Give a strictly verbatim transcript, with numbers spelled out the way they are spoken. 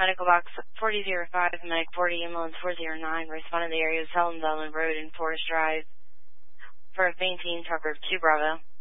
Medical Box forty oh five, Medic forty, Ambulance four oh nine, responded to the area of Helen Bellman Road and Forest Drive for a fainting trucker two Bravo.